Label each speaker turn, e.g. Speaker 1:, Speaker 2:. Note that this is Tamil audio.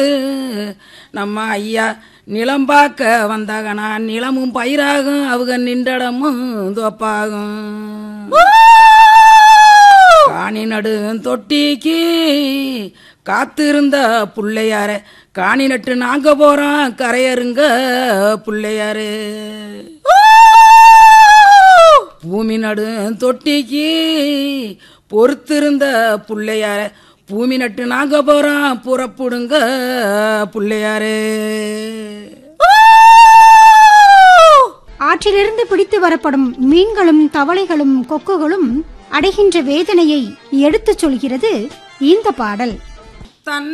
Speaker 1: நம்ம ஐயா நிலம் பார்க்க வந்தாகனா நிலமும் பயிராகும் அவங்க நின்றடமும் தோப்பாகும் காணி நடு தொட்டிக்கு காத்திருந்த புள்ளையார காணி நட்டு நாங்க போறோம் கரையருங்க புள்ளையாரு பூமி நடு தொட்டிக்கு பொறுத்திருந்த புள்ளையார பூமி நட்டு நாங்க போறோம் புறப்படுங்க புள்ளையாரே.
Speaker 2: ஆற்றிலிருந்து பிடித்து வரப்படும் மீன்களும் தவளைகளும் கொக்குகளும் அடைகின்ற வேதனையை எடுத்துச் சொல்கிறது இந்த பாடல்.